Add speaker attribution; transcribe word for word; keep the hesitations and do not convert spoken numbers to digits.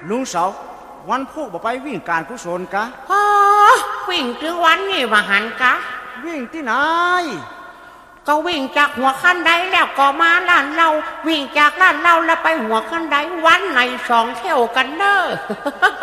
Speaker 1: ลุงเสาวันพุธบ่ไปวิ่งการกุศลกะ
Speaker 2: อ๋อวิ่งถึงวันนี้มาหันกะ
Speaker 1: วิ่งที่ไหน
Speaker 2: ก็วิ่งจากหัวขั้นใดแล้วก็มาล้านเราวิ่งจากล้านเราแล้วไปหัวขั้นใดวันไหนสองเที่ยวกันเด้อ